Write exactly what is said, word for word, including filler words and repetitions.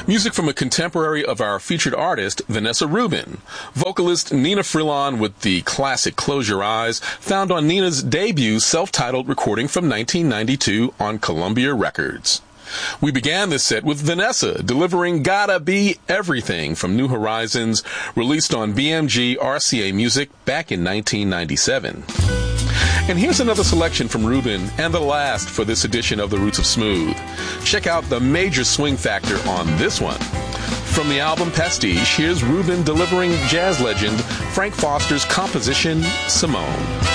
Music from a contemporary of our featured artist, Vanessa Rubin. Vocalist Nina Frilon with the classic Close Your Eyes, found on Nina's debut self-titled recording from nineteen ninety-two on Columbia Records. We began this set with Vanessa delivering Gotta Be Everything from New Horizons, released on B M G R C A Music back in nineteen ninety-seven. And here's another selection from Rubin, and the last for this edition of The Roots of Smooth. Check out the major swing factor on this one. From the album Pastiche, here's Rubin delivering jazz legend Frank Foster's composition, Simone.